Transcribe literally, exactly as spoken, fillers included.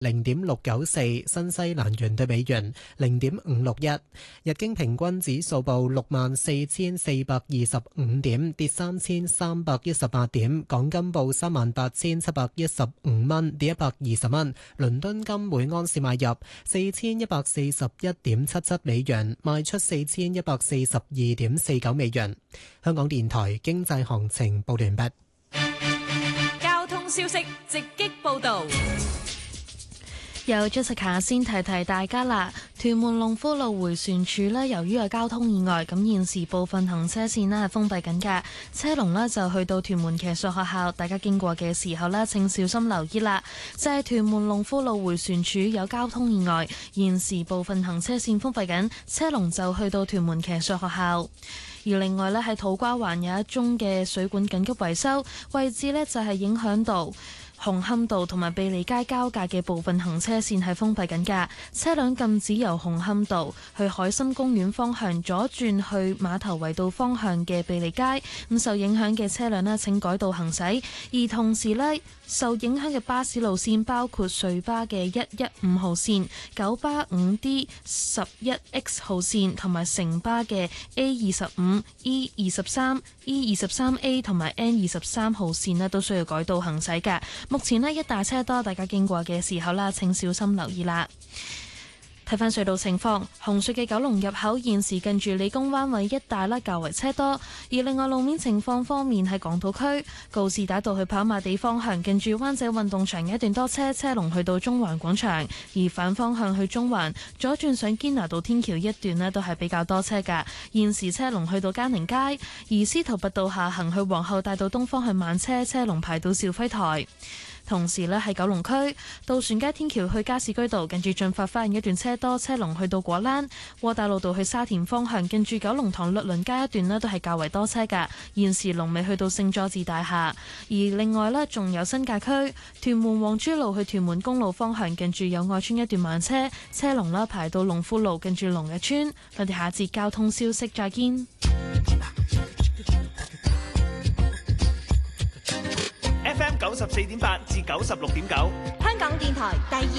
零點六九四，新西蘭元對美元零點五六一。日經平均指數報六萬四千四百二十五點，跌三千三百一十八點。港金報三萬八千七百一十五蚊，跌一百二十蚊。倫敦金每安士買入四千一百四十一點七七美元，賣出四千一百四十二點四九美元。香港電台經濟行情報完畢。 交通消息直擊報道。 有 Jessica 先提提大家啦，屯門龍富路迴旋處呢，由於有交通意外，咁現時部分行車線呢係封閉緊㗎，車龍呢就去到屯門騎術學校，大家經過嘅時候呢，請小心留意啦。就係屯門龍富路迴旋處有交通意外，現時部分行車線封閉緊，車龍就去到屯門騎術學校。而另外呢，喺土瓜灣有一宗嘅水管緊急維修，位置呢就係影響到紅磡道同埋庇利街交界嘅部分行車線係封閉緊㗎，車輛禁止由紅磡道去海心公園方向左轉去碼頭圍道方向嘅庇利街。咁受影響嘅車輛呢，請改道行駛。而同時呢，受影響嘅巴士路線包括瑞巴嘅一一五號線、九巴五 D 十一 X 號線同埋城巴嘅 A 二十五、E 二十三、E 二十三 A 同埋 N 二十三號線呢，都需要改道行駛㗎。目前呢，一大車多，大家經過嘅時候啦，請小心留意啦。睇返隧道情況，紅隧嘅九龍入口現時近住理工灣位一帶啦，較為車多。而另外路面情況方面，喺港島區告士打道去跑馬地方向，近住灣仔運動場有一段多車，車龍去到中環廣場；而反方向去中環左轉上堅拿道天橋一段呢，都係比較多車㗎。現時車龍去到嘉寧街，而司徒拔道下行去皇后大道東方向慢車，車龍排到肇輝台。同時呢，喺九龍區渡船街天橋去加士居道，近住進發花園一段車多，車龍去到果欄；窩打老道去沙田方向，近住九龍塘律倫街一段呢，都係較為多車㗎。現時龍尾去到聖佐治大廈。而另外呢，仲有新界區屯門皇珠路去屯門公路方向，近住友愛村一段慢車，車龍啦排到龍富路，近住龍日村。我哋下節交通消息再見。 F M 九十四點八至九十六點九， 香港電台第二